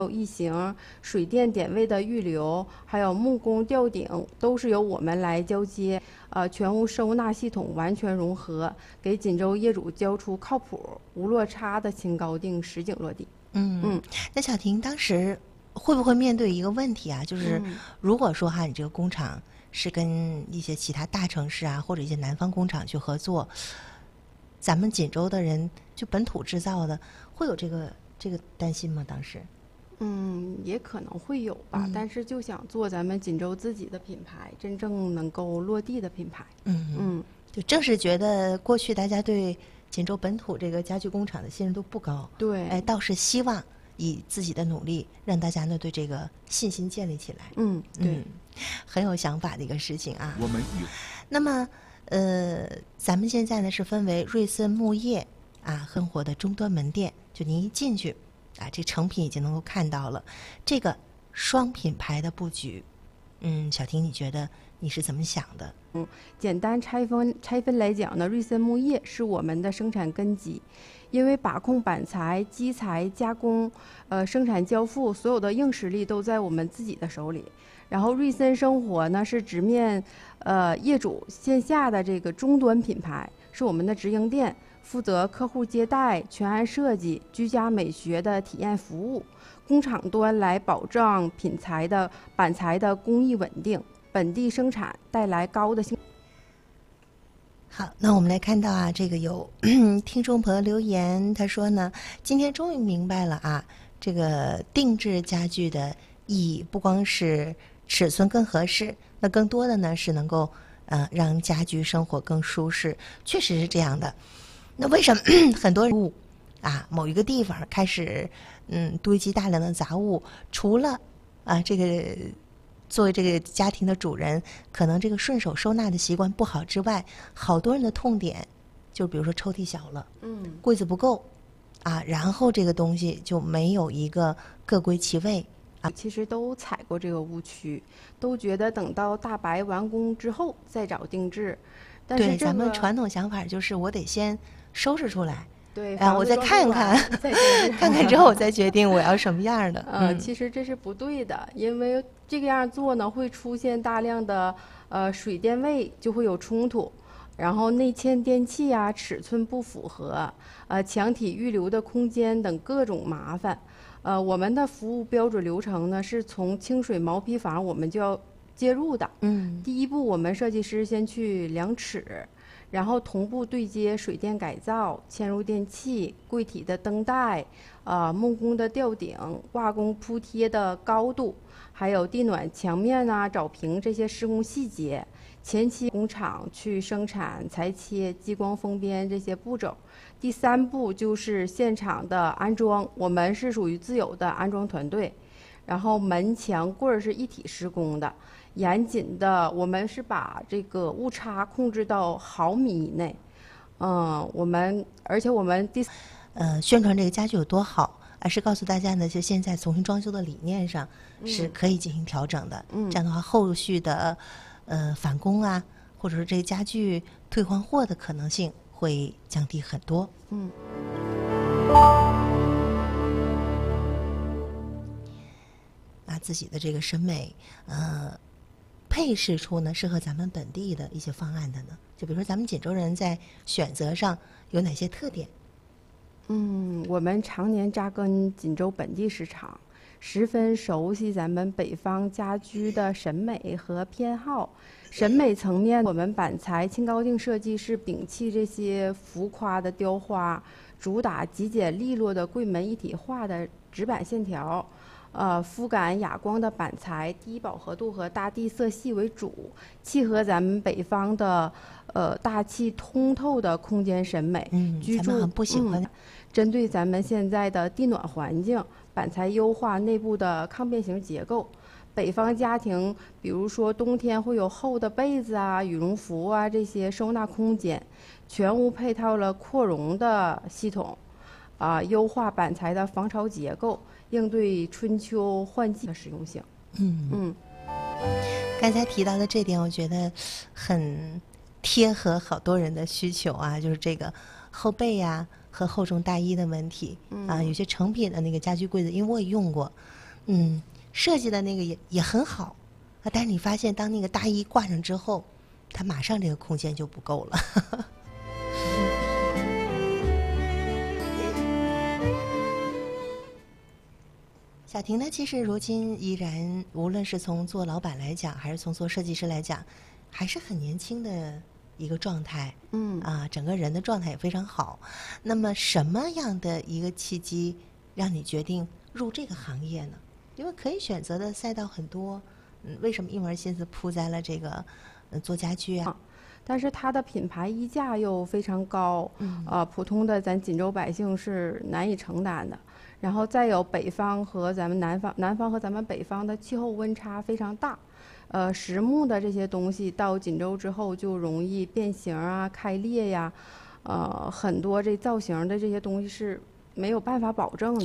有异形、水电点位的预留，还有木工吊顶，都是由我们来交接。全屋收纳系统完全融合，给锦州业主交出靠谱、无落差的轻高定实景落地。 那小婷当时会不会面对一个问题啊？就是如果说你这个工厂是跟一些其他大城市啊，或者一些南方工厂去合作，咱们锦州的人就本土制造的，会有这个担心吗？当时？ 也可能会有吧，但是就想做咱们锦州自己的品牌，真正能够落地的品牌。 就正是觉得过去大家对锦州本土这个家具工厂的信任度不高， 对， 倒是希望以自己的努力让大家呢对这个信心建立起来。 对， 很有想法的一个事情啊。 我们有。 那么咱们现在呢是分为瑞森木业很火的终端门店，就您一进去这成品已经能够看到了，这个双品牌的布局，小婷你觉得你是怎么想的？ 简单拆分来讲呢，瑞森木业是我们的生产根基，因为把控板材、基材、加工、生产交付所有的硬实力都在我们自己的手里。然后瑞森生活呢是直面业主线下的这个终端品牌，是我们的直营店，负责客户接待、全案设计、居家美学的体验服务。工厂端来保障板材的工艺稳定，本地生产带来高的好，那我们来看到这个有听众朋友留言，他说呢，今天终于明白了这个定制家具的意义不光是尺寸更合适，那更多的呢是能够让家居生活更舒适，确实是这样的。那为什么很多人某一个地方开始堆积大量的杂物，除了这个作为这个家庭的主人可能这个顺手收纳的习惯不好之外，好多人的痛点就比如说抽屉小了，柜子不够然后这个东西就没有一个各归其位其实都踩过这个误区，都觉得等到大白完工之后再找定制。但是对咱们传统想法就是我得先收拾出来， 对， 我再看看看看之后我再决定我要什么样的。 其实这是不对的，因为这个样做呢会出现大量的水电位就会有冲突，然后内嵌电器尺寸不符合，墙体预留的空间等各种麻烦。我们的服务标准流程呢是从清水毛坯房我们就要介入的。第一步我们设计师先去量尺，然后同步对接水电改造、嵌入电器、柜体的灯带、木工的吊顶、瓦工铺贴的高度，还有地暖墙面藻坪这些施工细节。前期工厂去生产裁切、激光封边这些步骤。第三步就是现场的安装，我们是属于自有的安装团队，然后门墙柜是一体施工的，严谨的我们是把这个误差控制到毫米以内。而且我们宣传这个家具有多好，而是告诉大家呢，就现在重新装修的理念上是可以进行调整的。这样的话，后续的返工或者说这个家具退换货的可能性会降低很多。把自己的这个审美配饰出呢适合咱们本地的一些方案的呢，就比如说咱们锦州人在选择上有哪些特点？ 我们常年扎根锦州本地市场，十分熟悉咱们北方家居的审美和偏好。审美层面，我们板材轻高定设计是摒弃这些浮夸的雕花，主打极简利落的柜门一体化的直板线条。肤感哑光的板材，低饱和度和大地色系为主，契合咱们北方的大气通透的空间审美。居住咱们很不喜欢。 针对咱们现在的地暖环境，板材优化内部的抗变形结构。北方家庭，比如说冬天会有厚的被子羽绒服这些收纳空间，全屋配套了扩容的系统，优化板材的防潮结构，应对春秋换季的实用性。 刚才提到的这点，我觉得很贴合好多人的需求就是这个后背和厚重大衣的问题。有些成品的那个家居柜子，因为我也用过，设计的那个也很好但是你发现当那个大衣挂上之后，它马上这个空间就不够了。小婷呢，其实如今依然，无论是从做老板来讲，还是从做设计师来讲，还是很年轻的一个状态。整个人的状态也非常好。那么，什么样的一个契机让你决定入这个行业呢？因为可以选择的赛道很多，为什么一门心思扑在了这个做家居啊？ 但是它的品牌溢价又非常高，普通的咱锦州百姓是难以承担的。然后再有北方和咱们南方和咱们北方的气候温差非常大，实木的这些东西到锦州之后就容易变形啊、开裂呀，很多这造型的这些东西是没有办法保证的。